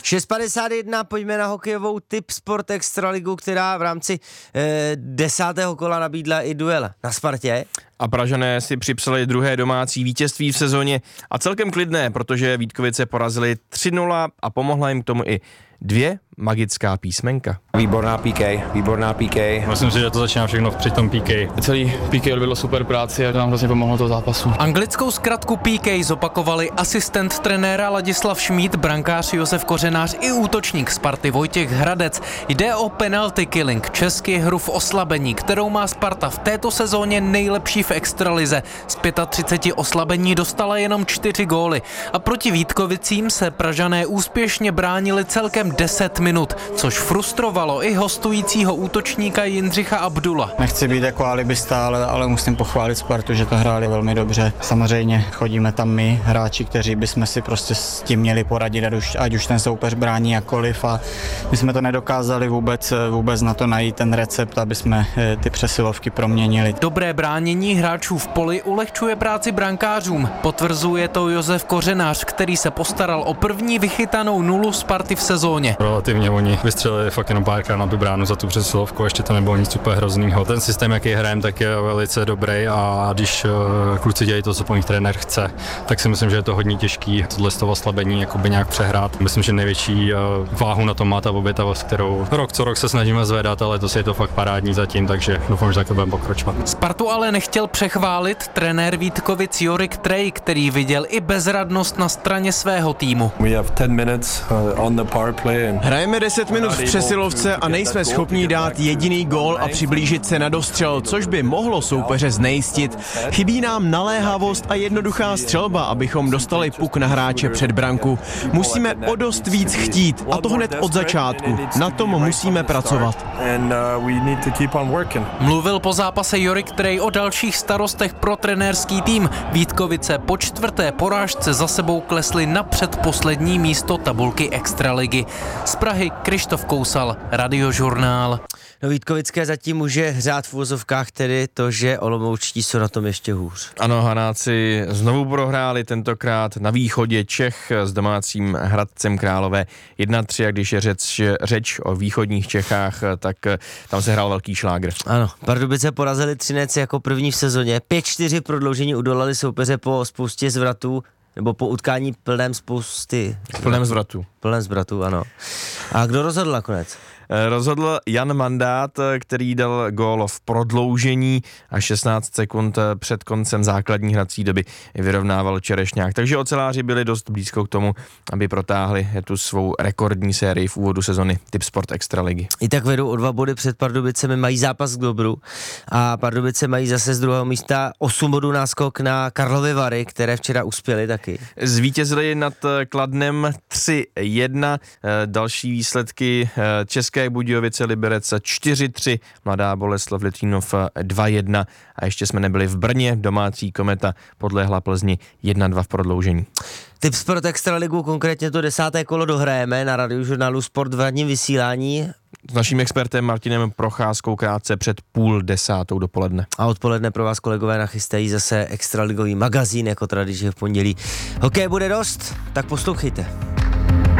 6:51, pojďme na hokejovou Tip Sport Extraligu, která v rámci 10. kola nabídla i duel na Spartě. A Pražané si připsali druhé domácí vítězství v sezóně a celkem klidné, protože Vítkovice porazili 3-0 a pomohla jim k tomu i 2 magická písmenka. Výborná PK. Myslím si, že to začíná všechno při tom PK. Celý PK odvedlo super práci a to nám hrozně pomohlo toho zápasu. Anglickou zkratku PK zopakovali asistent trenéra Ladislav Šmíd, brankář Josef Kořenář i útočník Sparty Vojtěch Hradec. Jde o penalty killing, česky hru v oslabení, kterou má Sparta v této sezóně nejlepší v extralize. Z 35 oslabení dostala jenom 4 góly a proti Vítkovicím se Pražané úspěšně bránili celkem 10 minut, což frustrovalo i hostujícího útočníka Jindřicha Abdula. Nechci být jako alibista, ale musím pochválit Spartu, že to hráli velmi dobře. Samozřejmě chodíme tam my, hráči, kteří bychom si prostě s tím měli poradit, ať už ten soupeř brání jakkoliv, a my jsme to nedokázali vůbec na to najít ten recept, aby jsme ty přesilovky proměnili. Dobré bránění hráčů v poli ulehčuje práci brankářům. Potvrzuje to Josef Kořenář, který se postaral o první vychytanou nulu Sparty v sezóně. Relativně oni vystřelili fakt jenom párkrát na tu bránu za tu přesilovku, ještě to nebylo nic super hroznýho. Ten systém, jaký hrajeme, tak je velice dobrý a když kluci dělají to, co po nich trenér chce, tak si myslím, že je to hodně těžký tohle z toho oslabení jakoby nějak přehrát. Myslím, že největší váhu na tom má ta obětavost, kterou rok co rok se snažíme zvedat, ale to je to fakt parádní zatím, takže doufám, že takhle budeme pokračovat. Spartu ale nechtěl přechválit trenér Vítkovic Jorik Trej, který viděl i bezradnost na straně svého týmu. Hrajeme 10 minut v přesilovce a nejsme schopni dát jediný gól a přiblížit se na dostřel, což by mohlo soupeře znejistit. Chybí nám naléhavost a jednoduchá střelba, abychom dostali puk na hráče před branku. Musíme o dost víc chtít, a to hned od začátku. Na tom musíme pracovat. Mluvil po zápase Jorik Trej o dalších starostech pro trenérský tým. Vítkovice po 4. porážce za sebou klesly na předposlední místo tabulky Extraligy. Z Prahy Krištof Kousal, Radiožurnál. No, Vítkovické zatím může hřát v uvozovkách tedy to, že olomoučtí jsou na tom ještě hůř. Ano, Hanáci znovu prohráli, tentokrát na východě Čech s domácím Hradcem Králové 1-3, a když je řeč o východních Čechách, tak tam se hrál velký šlágr. Ano, Pardubice porazili Třinec jako první v sezóně. 5-4 prodloužení udolali soupeře po spoustě zvratů, nebo po utkání plném zvratu, ano. A kdo rozhodl nakonec? Rozhodl Jan Mandát, který dal gól v prodloužení a 16 sekund před koncem základní hrací doby vyrovnával Čerešňák. Takže oceláři byli dost blízko k tomu, aby protáhli tu svou rekordní sérii v úvodu sezony Tip Sport Extraligy. I tak vedou o 2 body před Pardubicemi, mají zápas k dobru a Pardubice mají zase z druhého místa 8 bodů náskok na Karlovy Vary, které včera uspěly taky. Zvítězili nad Kladnem 3-1, další výsledky České Budějovice Liberec 4-3, Mladá Boleslav Litvínov 2-1 a ještě jsme nebyli v Brně, domácí Kometa podlehla Plzni 1-2 v prodloužení. Tip Sport Extraligu, konkrétně to 10. kolo dohrajeme na Radiožurnálu Sport v ranním vysílání. S naším expertem Martinem Procházkou krátce před 9:30 dopoledne. A odpoledne pro vás kolegové nachystají zase extraligový magazín jako tradičně v pondělí. Hokej bude dost, tak poslouchejte.